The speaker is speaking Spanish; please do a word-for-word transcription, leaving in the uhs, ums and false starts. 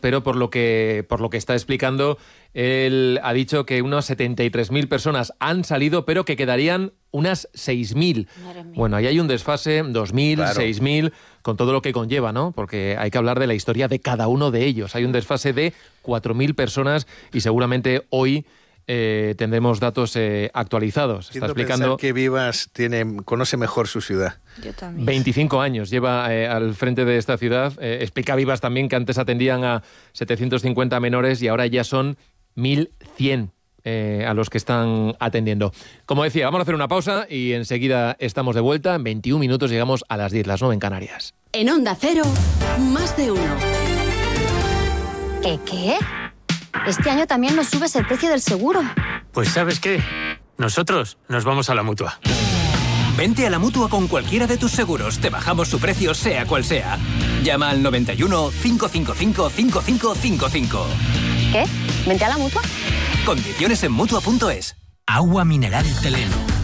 pero por lo que, por lo que está explicando, él ha dicho que unas setenta y tres mil personas han salido, pero que quedarían unas seis mil. Bueno, ahí hay un desfase, dos mil, claro. seis mil, con todo lo que conlleva, ¿no? Porque hay que hablar de la historia de cada uno de ellos. Hay un desfase de cuatro mil personas y seguramente hoy eh, tendremos datos eh, actualizados. Quiero Está explicando que Vivas tiene, conoce mejor su ciudad. Yo también. veinticinco años lleva eh, al frente de esta ciudad. Eh, explica Vivas también que antes atendían a setecientos cincuenta menores y ahora ya son mil cien. Eh, a los que están atendiendo. Como decía, vamos a hacer una pausa y enseguida estamos de vuelta. En veintiún minutos llegamos a las diez, las nueve en Canarias. En Onda Cero, más de uno. ¿Qué qué? Este año también nos subes el precio del seguro. Pues ¿sabes qué? Nosotros nos vamos a la Mutua. Vente a la Mutua con cualquiera de tus seguros. Te bajamos su precio sea cual sea. Llama al noventa y uno, cinco cinco cinco, cinco cinco cinco cinco. ¿Qué? ¿Vente a la Mutua? Condiciones en Mutua punto es. Agua mineral Teleno.